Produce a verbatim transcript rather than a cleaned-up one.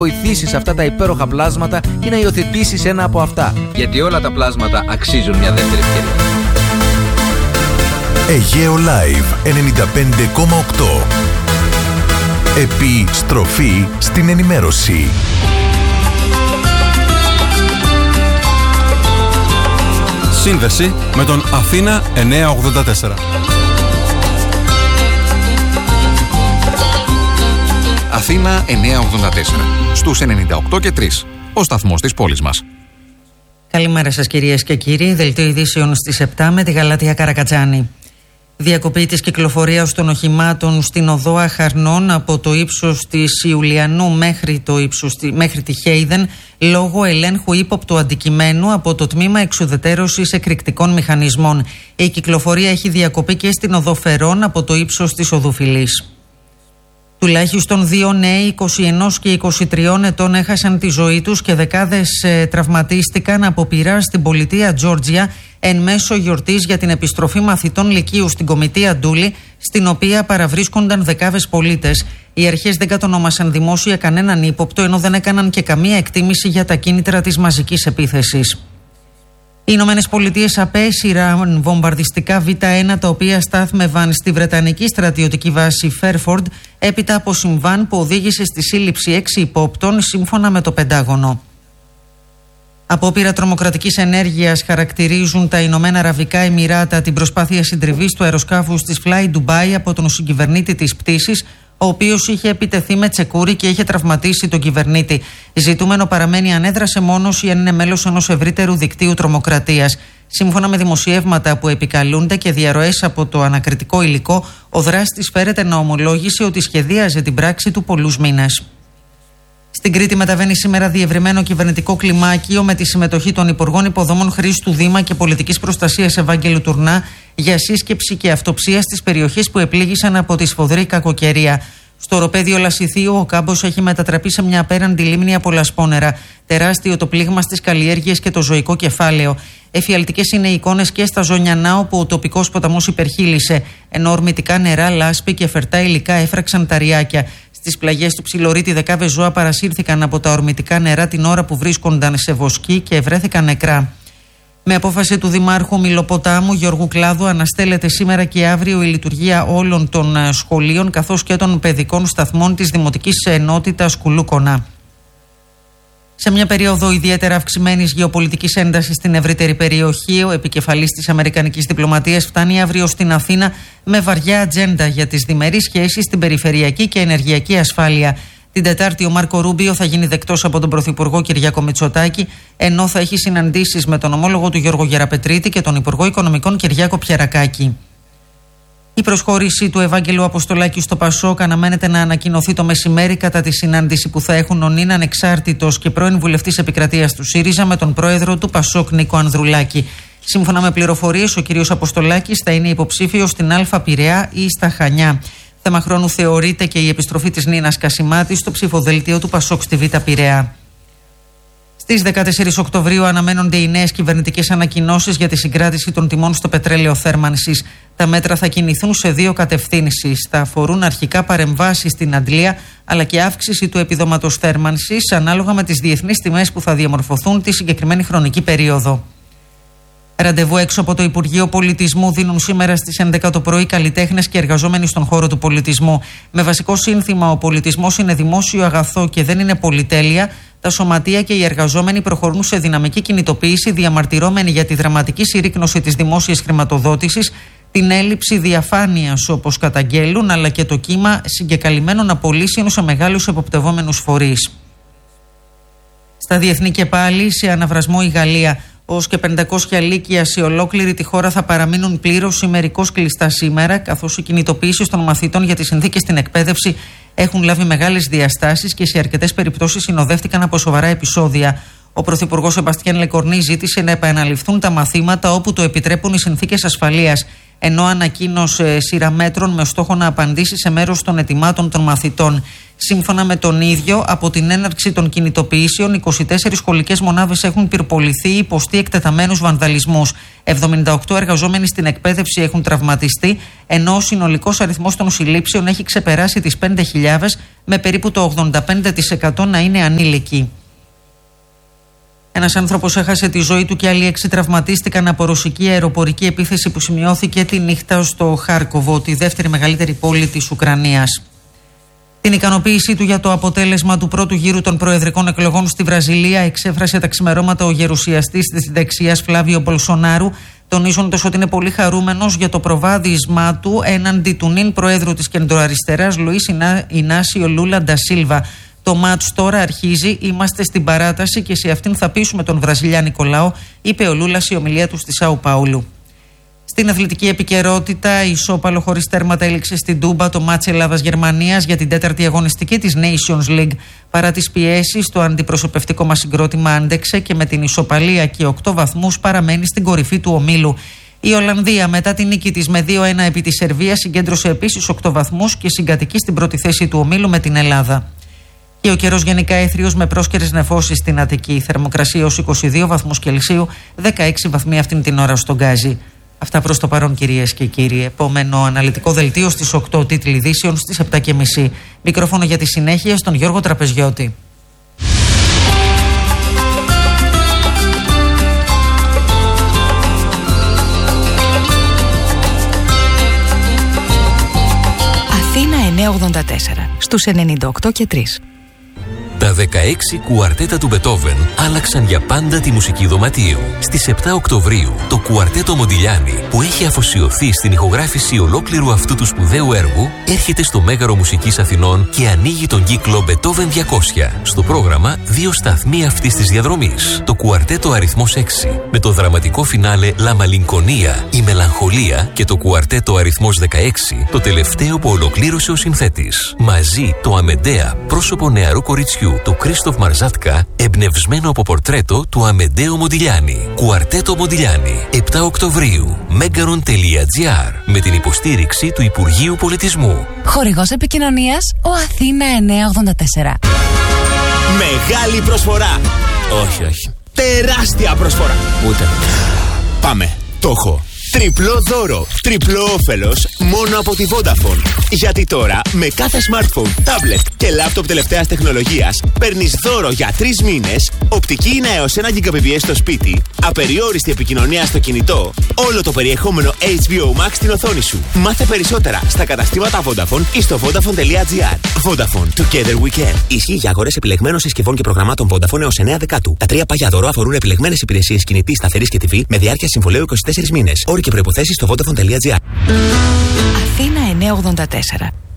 βοηθήσεις αυτά τα υπέροχα πλάσματα ή να υιοθετήσεις ένα από αυτά. Γιατί όλα τα πλάσματα αξίζουν μια δεύτερη ευκαιρία. Αιγαίο Live ενενήντα πέντε κόμμα οκτώ. Επιστροφή στην ενημέρωση. Σύνδεση με τον Αθήνα εννιακόσια ογδόντα τέσσερα. Αθήνα εννιακόσια ογδόντα τέσσερα, στους ενενήντα οκτώ και τρία, ο σταθμός της πόλης μας. Καλημέρα σας κυρίες και κύριοι, δελτίο ειδήσεων στις επτά με τη Γαλάτια Καρακατζάνη. Διακοπή της κυκλοφορίας των οχημάτων στην οδό Αχαρνών από το ύψος της Ιουλιανού μέχρι, το ύψος, μέχρι τη Χέιδεν λόγω ελέγχου ύποπτου αντικειμένου από το τμήμα εξουδετερώσης εκρηκτικών μηχανισμών. Η κυκλοφορία έχει διακοπεί και στην οδό Φερών από το ύψος της οδού Φυλής. Τουλάχιστον δύο νέοι είκοσι ένα και είκοσι τρία ετών έχασαν τη ζωή τους και δεκάδες ε, τραυματίστηκαν από πυρά στην πολιτεία Τζόρτζια εν μέσω γιορτής για την επιστροφή μαθητών λυκείου στην Κομιτεία Ντούλη, στην οποία παραβρίσκονταν δεκάδες πολίτες. Οι αρχές δεν κατονόμασαν δημόσια κανέναν ύποπτο, ενώ δεν έκαναν και καμία εκτίμηση για τα κίνητρα της μαζικής επίθεσης. Οι Ηνωμένες Πολιτείες απέσυραν βομβαρδιστικά βι ένα τα οποία στάθμευαν στη Βρετανική στρατιωτική βάση Φέρφορντ έπειτα από συμβάν που οδήγησε στη σύλληψη έξι υπόπτων σύμφωνα με το Πεντάγωνο. Απόπειρα τρομοκρατικής ενέργειας χαρακτηρίζουν τα Ηνωμένα Αραβικά Εμιράτα την προσπάθεια συντριβής του αεροσκάφους της Fly Dubai από τον συγκυβερνήτη της πτήσης, ο οποίος είχε επιτεθεί με τσεκούρι και είχε τραυματίσει τον κυβερνήτη. Ζητούμενο παραμένει αν έδρασε μόνος ή αν είναι μέλος ενός ευρύτερου δικτύου τρομοκρατίας. Σύμφωνα με δημοσιεύματα που επικαλούνται και διαρροές από το ανακριτικό υλικό, ο δράστης φέρεται να ομολόγησε ότι σχεδίαζε την πράξη του πολλούς μήνες. Στην Κρήτη μεταβαίνει σήμερα διευρυμένο κυβερνητικό κλιμάκιο με τη συμμετοχή των Υπουργών Υποδομών Χρήστου Δήμα και Πολιτικής Προστασίας Ευάγγελου Τουρνά για σύσκεψη και αυτοψία στις περιοχές που επλήγησαν από τη σφοδρή κακοκαιρία. Στο οροπέδιο Λασιθίου ο κάμπος έχει μετατραπεί σε μια απέραντη λίμνη από λασπόνερα. Τεράστιο το πλήγμα στις καλλιέργειες και το ζωικό κεφάλαιο. Εφιαλτικές είναι οι εικόνες και στα Ζωνιανά, όπου ο τοπικός ποταμός υπερχείλησε, ενώ ορμητικά νερά, λάσπη και φερτά υλικά έφραξαν τα ριάκια. Στις πλαγιές του Ψιλορίτη, δεκάδες ζώα παρασύρθηκαν από τα ορμητικά νερά την ώρα που βρίσκονταν σε βοσκή και βρέθηκαν νεκρά. Με απόφαση του Δημάρχου Μιλοποτάμου Γιώργου Κλάδου, αναστέλλεται σήμερα και αύριο η λειτουργία όλων των σχολείων καθώς και των παιδικών σταθμών της Δημοτικής Ενότητας Κουλούκονα. Σε μια περίοδο ιδιαίτερα αυξημένης γεωπολιτικής έντασης στην ευρύτερη περιοχή, ο επικεφαλής της Αμερικανικής διπλωματίας φτάνει αύριο στην Αθήνα με βαριά ατζέντα για τις διμερείς σχέσεις στην περιφερειακή και ενεργειακή ασφάλεια. Την Τετάρτη ο Μάρκο Ρούμπιο θα γίνει δεκτός από τον Πρωθυπουργό Κυριάκο Μητσοτάκη, ενώ θα έχει συναντήσεις με τον ομόλογο του Γιώργο Γεραπετρίτη και τον Υπουργό Οικονομικών Κυριάκο Πιερακάκη. Η προσχώρηση του Ευάγγελου Αποστολάκη στο Πασόκ αναμένεται να ανακοινωθεί το μεσημέρι κατά τη συνάντηση που θα έχουν ο νυν ανεξάρτητος και πρώην βουλευτής επικρατείας του ΣΥΡΙΖΑ με τον πρόεδρο του Πασόκ Νίκο Ανδρουλάκη. Σύμφωνα με πληροφορίες, ο κ. Αποστολάκης θα είναι υποψήφιος στην Α Πειραιά ή στα Χανιά. Θέμα χρόνου θεωρείται και η επιστροφή της Νίνας Κασιμάτη στο ψηφοδέλτιο του Πασόκ στη Β' Πειραιά. Στις δεκατέσσερις Οκτωβρίου αναμένονται οι νέες κυβερνητικές ανακοινώσεις για τη συγκράτηση των τιμών στο πετρέλαιο θέρμανσης. Τα μέτρα θα κινηθούν σε δύο κατευθύνσεις. Θα αφορούν αρχικά παρεμβάσεις στην αντλία, αλλά και αύξηση του επιδόματος θέρμανσης ανάλογα με τις διεθνείς τιμές που θα διαμορφωθούν τη συγκεκριμένη χρονική περίοδο. Ραντεβού έξω από το Υπουργείο Πολιτισμού δίνουν σήμερα στις έντεκα το πρωί καλλιτέχνες και εργαζόμενοι στον χώρο του πολιτισμού. Με βασικό σύνθημα «Ο πολιτισμός είναι δημόσιο αγαθό και δεν είναι πολυτέλεια», τα σωματεία και οι εργαζόμενοι προχωρούν σε δυναμική κινητοποίηση, διαμαρτυρώμενοι για τη δραματική συρρίκνωση της δημόσιας χρηματοδότησης, την έλλειψη διαφάνειας όπως καταγγέλουν, αλλά και το κύμα συγκεκαλυμμένων απολύσεων σε μεγάλους εποπτευόμενους φορείς. Στα διεθνή και πάλι, σε αναβρασμό η Γαλλία. Ως και πεντακόσια λύκεια σε ολόκληρη τη χώρα θα παραμείνουν πλήρως ή μερικώς κλειστά σήμερα, καθώς οι κινητοποιήσεις των μαθητών για τις συνθήκες στην εκπαίδευση έχουν λάβει μεγάλες διαστάσεις και σε αρκετές περιπτώσεις συνοδεύτηκαν από σοβαρά επεισόδια. Ο Πρωθυπουργός Σεμπαστιάν Λεκορνή ζήτησε να επαναληφθούν τα μαθήματα όπου το επιτρέπουν οι συνθήκες ασφαλείας, ενώ ανακοίνωσε σειρά μέτρων με στόχο να απαντήσει σε μέρος των αιτημάτων των μαθητών. Σύμφωνα με τον ίδιο, από την έναρξη των κινητοποιήσεων, είκοσι τέσσερις σχολικές μονάδες έχουν πυρποληθεί ή υποστεί εκτεταμένους βανδαλισμούς. εβδομήντα οκτώ εργαζόμενοι στην εκπαίδευση έχουν τραυματιστεί, ενώ ο συνολικός αριθμός των συλλήψεων έχει ξεπεράσει τις πέντε χιλιάδες, με περίπου το ογδόντα πέντε τοις εκατό να είναι ανήλικοι. Ένας άνθρωπος έχασε τη ζωή του και άλλοι έξι τραυματίστηκαν από ρωσική αεροπορική επίθεση που σημειώθηκε τη νύχτα στο Χάρκοβο, τη δεύτερη μεγαλύτερη πόλη της Ουκρανίας. Την ικανοποίησή του για το αποτέλεσμα του πρώτου γύρου των προεδρικών εκλογών στη Βραζιλία εξέφρασε τα ξημερώματα ο γερουσιαστής της δεξιάς Φλάβιο Μπολσονάρου, τονίζοντας ότι είναι πολύ χαρούμενος για το προβάδισμά του έναντι του νυν προέδρου της κεντροαριστεράς Λουίς Ινάσιο Λούλα ντα Σίλβα. Το μάτς τώρα αρχίζει, είμαστε στην παράταση και σε αυτήν θα πείσουμε τον βραζιλιάνικο λαό, είπε ο Λούλα σε ομιλία του στη Σάου Πάουλου. Στην αθλητική επικαιρότητα, ισόπαλο χωρίς τέρματα έληξε στην Τούμπα το μάτς Ελλάδας-Γερμανίας για την τέταρτη αγωνιστική της Nations League. Παρά τις πιέσεις, το αντιπροσωπευτικό μας συγκρότημα άντεξε και με την ισοπαλία και οκτώ βαθμούς παραμένει στην κορυφή του ομίλου. Η Ολλανδία, μετά την νίκη της με δύο ένα επί της Σερβίας, συγκέντρωσε επίσης οκτώ βαθμούς και συγκατοικεί στην πρώτη θέση του ομίλου με την Ελλάδα. Και ο καιρός γενικά έθριος με πρόσκαιρες νεφώσεις στην Αττική. Θερμοκρασία ως είκοσι δύο βαθμούς Κελσίου, δεκαέξι βαθμοί αυτήν την ώρα στον Γκάζι. Αυτά προς το παρόν, κυρίες και κύριοι. Επόμενο αναλυτικό δελτίο στις οκτώ, τίτλοι ειδήσεων στις επτά και μισή. Μικρόφωνο για τη συνέχεια στον Γιώργο Τραπεζιώτη. Αθήνα εννιακόσια ογδόντα τέσσερα στους ενενήντα οκτώ και τρία. Τα δεκαέξι κουαρτέτα του Μπετόβεν άλλαξαν για πάντα τη μουσική δωματίου. Στις επτά Οκτωβρίου, το κουαρτέτο Μοντιλιάνι, που έχει αφοσιωθεί στην ηχογράφηση ολόκληρου αυτού του σπουδαίου έργου, έρχεται στο Μέγαρο Μουσικής Αθηνών και ανοίγει τον κύκλο Μπετόβεν διακόσια. Στο πρόγραμμα, δύο σταθμοί αυτής της διαδρομής. Το κουαρτέτο αριθμός έξι, με το δραματικό φινάλε La Malinconia, η Μελαγχολία, και το κουαρτέτο αριθμός δεκαέξι, το τελευταίο που ολοκλήρωσε ο συνθέτης. Μαζί, το Αμεντέα, πρόσωπο νεαρού κοριτσιού, του Κρίστοφ Μαρζάτκα, εμπνευσμένο από πορτρέτο του Αμεντέο Μοντιλιάνι. Κουαρτέτο Μοντιλιάνι, επτά Οκτωβρίου, μέγαρον τελεία τζι άρ, με την υποστήριξη του Υπουργείου Πολιτισμού. Χορηγός επικοινωνίας, ο Αθήνα εννιακόσια ογδόντα τέσσερα. Μεγάλη προσφορά! Όχι, όχι. Τεράστια προσφορά! Ούτε. Πάμε. Το έχω. Τριπλό δώρο, τριπλό όφελος μόνο από τη Vodafone. Γιατί τώρα με κάθε smartphone, tablet και laptop τελευταίας τεχνολογίας παίρνεις δώρο για τρεις μήνες, οπτική ίνα έως ένα γιγαμπιτ στο σπίτι, απεριόριστη επικοινωνία στο κινητό, όλο το περιεχόμενο έιτς μπι ο Max στην οθόνη σου. Μάθε περισσότερα στα καταστήματα Vodafone ή στο vodafone τελεία τζι άρ. Vodafone, together we can. Ισχύει για αγορές επιλεγμένων συσκευών και προγραμμάτων Vodafone έως εννέα Δεκάτου. Τα τρία παγιά δώρο αφορούν επιλεγμένες υπηρεσίες κινητής, σταθερής και τι βι με διάρκεια συμβολαίου είκοσι τέσσερις μήνες. Και προϋποθέσεις στο vodafone τελεία τζι άρ. Αθήνα εννιακόσια ογδόντα τέσσερα.